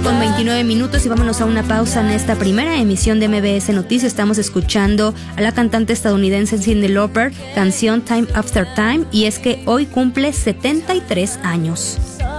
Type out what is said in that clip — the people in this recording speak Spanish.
8:29 y vámonos a una pausa en esta primera emisión de MBS Noticias. Estamos escuchando a la cantante estadounidense Cyndi Lauper, canción Time After Time, y es que hoy cumple 73 años.